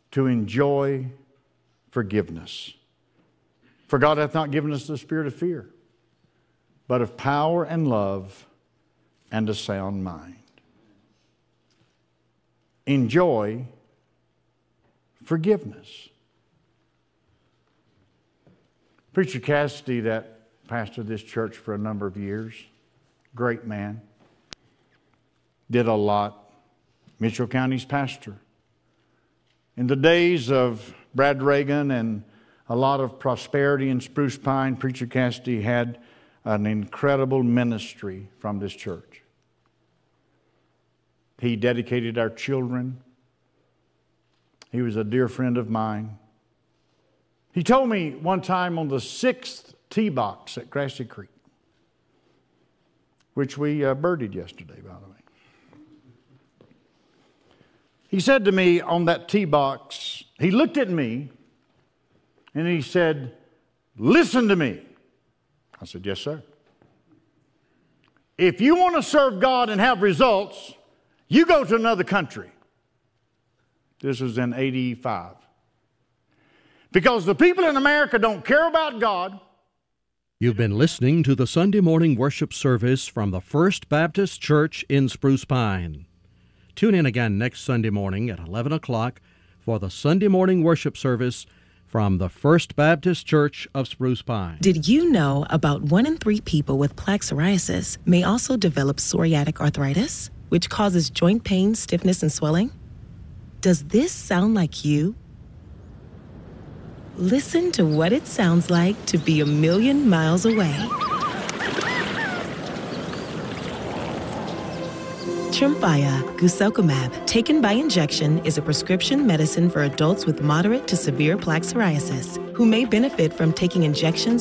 to enjoy forgiveness. For God hath not given us the spirit of fear, but of power and love and a sound mind. Enjoy forgiveness. Preacher Cassidy, that pastored this church for a number of years, great man, did a lot. Mitchell County's pastor. In the days of Brad Reagan and a lot of prosperity in Spruce Pine, Preacher Cassidy had an incredible ministry from this church. He dedicated our children. He was a dear friend of mine. He told me one time on the 6th tee box at Grassy Creek, which we birdied yesterday, by the way. He said to me on that tee box, he looked at me and he said, "Listen to me." I said, "Yes, sir." "If you want to serve God and have results, you go to another country." This was in 85. Because the people in America don't care about God. You've been listening to the Sunday morning worship service from the First Baptist Church in Spruce Pine. Tune in again next Sunday morning at 11 o'clock for the Sunday morning worship service from the First Baptist Church of Spruce Pine. Did you know about 1 in 3 people with plaque psoriasis may also develop psoriatic arthritis, which causes joint pain, stiffness, and swelling? Does this sound like you? Listen to what it sounds like to be a million miles away. Tremfya guselkumab, taken by injection, is a prescription medicine for adults with moderate to severe plaque psoriasis who may benefit from taking injections